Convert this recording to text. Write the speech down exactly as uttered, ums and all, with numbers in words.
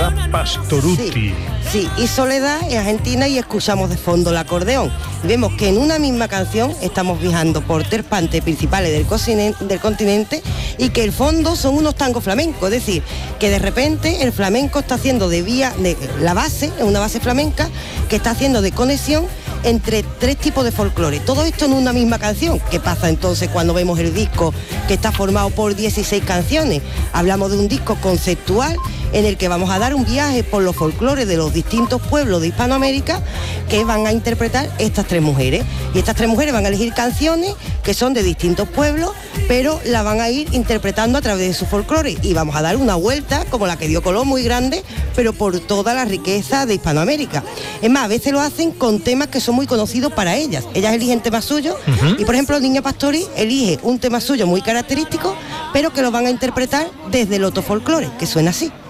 Soledad Pastorutti. Sí, sí, y Soledad es argentina y escuchamos de fondo el acordeón. Y vemos que en una misma canción estamos viajando por tres partes principales del, cocine, del continente y que el fondo son unos tangos flamencos, es decir, que de repente el flamenco está haciendo de vía, de la base, una base flamenca, que está haciendo de conexión entre tres tipos de folclore. Todo esto en una misma canción. ¿Qué pasa entonces cuando vemos el disco que está formado por dieciséis canciones? Hablamos de un disco conceptual en el que vamos a dar un viaje por los folclores de los distintos pueblos de Hispanoamérica que van a interpretar estas tres mujeres. Y estas tres mujeres van a elegir canciones que son de distintos pueblos, pero la van a ir interpretando a través de su folclore. Y vamos a dar una vuelta, como la que dio Colón, muy grande, pero por toda la riqueza de Hispanoamérica. Es más, a veces lo hacen con temas que son muy conocidos para ellas. Ellas eligen temas suyos, uh-huh. y por ejemplo Niña Pastori elige un tema suyo muy característico, pero que lo van a interpretar desde el otro folclore, que suena así.